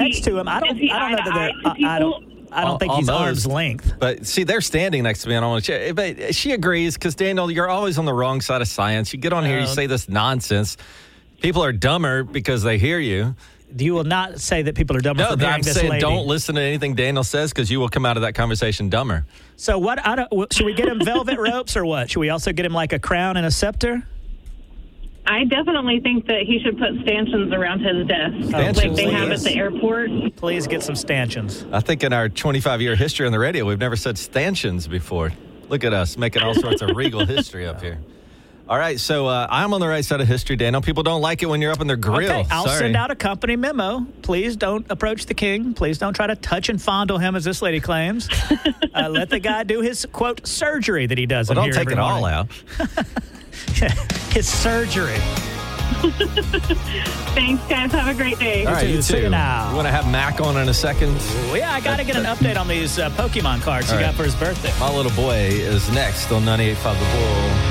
next to him. I don't know that I don't think he's arm's length. But see, they're standing next to me on a chair. But she agrees because, Daniel, you're always on the wrong side of science. You get on here, you say this nonsense. People are dumber because they hear you. You will not say that people are dumber for hearing this lady. I'm saying don't listen to anything Daniel says because you will come out of that conversation dumber. So what? Should we get him velvet ropes or what? Should we also get him like a crown and a scepter? I definitely think that he should put stanchions around his desk, like they have at the airport. Please get some stanchions. I think in our 25-year history on the radio, we've never said stanchions before. Look at us making all sorts of regal history up here. All right, so I'm on the right side of history, Daniel. People don't like it when you're up in their grill. Okay, I'll send out a company memo. Please don't approach the king. Please don't try to touch and fondle him, as this lady claims. Let the guy do his, quote, surgery that he does. Well, don't take it all out. His surgery. Thanks, guys. Have a great day. All right, you See too. you now. You want to have Mac on in a second? Well, yeah, I got to get an update on these Pokemon cards he got for his birthday. My little boy is next on 98.5 The Bull.